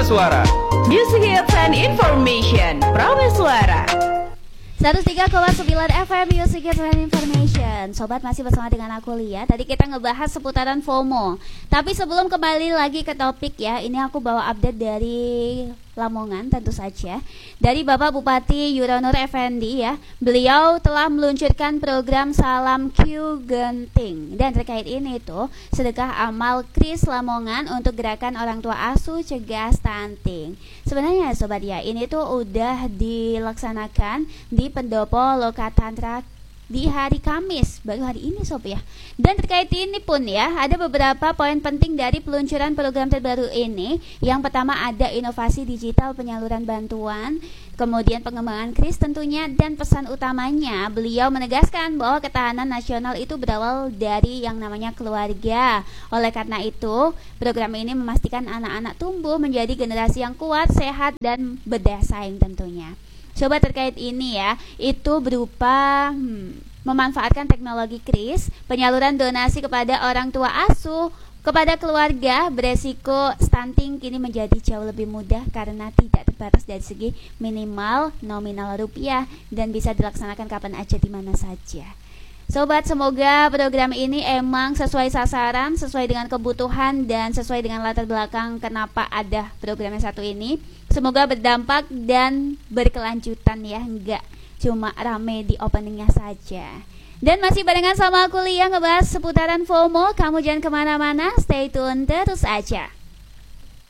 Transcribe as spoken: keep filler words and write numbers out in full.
Suara. Music Hits and Information, Prawe Suara. seratus tiga koma sembilan F M Music Hits and Information. Sobat, masih bersama dengan aku Lia. Tadi kita ngebahas seputaran FOMO. Tapi sebelum kembali lagi ke topik ya, ini aku bawa update dari Lamongan tentu saja. Dari Bapak Bupati Yuronur Effendi ya. Beliau telah meluncurkan program Salam Q Genting. Dan terkait ini tuh, sedekah amal Kris Lamongan untuk gerakan orang tua asuh cegah stunting. Sebenarnya sobat ya, ini tuh udah dilaksanakan di Pendopo Lokatantra di hari Kamis, baru hari ini sob ya. Dan terkait ini pun ya, ada beberapa poin penting dari peluncuran program terbaru ini. Yang pertama ada inovasi digital penyaluran bantuan, kemudian pengembangan kris tentunya, dan pesan utamanya beliau menegaskan bahwa ketahanan nasional itu berawal dari yang namanya keluarga. Oleh karena itu, program ini memastikan anak-anak tumbuh menjadi generasi yang kuat, sehat, dan berdaya saing tentunya. Coba terkait ini ya, itu berupa hmm, memanfaatkan teknologi kris, penyaluran donasi kepada orang tua asuh, kepada keluarga beresiko stunting kini menjadi jauh lebih mudah karena tidak terbatas dari segi minimal nominal rupiah dan bisa dilaksanakan kapan aja di mana saja. Sobat, semoga program ini emang sesuai sasaran, sesuai dengan kebutuhan, dan sesuai dengan latar belakang kenapa ada program yang satu ini. Semoga berdampak dan berkelanjutan ya, enggak cuma rame di openingnya saja. Dan masih barengan sama aku Lia ngebahas seputaran FOMO. Kamu jangan kemana-mana, stay tune terus aja.